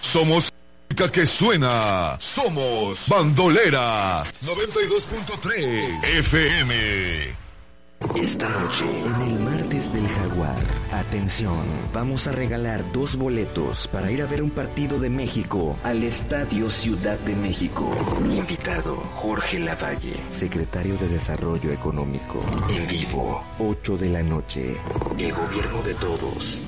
Somos música que suena. Somos Bandolera 92.3 FM. Esta noche, en el Martes del Jaguar, atención, vamos a regalar 2 boletos para ir a ver un partido de México al Estadio Ciudad de México. Invitado, Jorge Lavalle, secretario de Desarrollo Económico. En vivo, 8 de la noche. El gobierno de todos.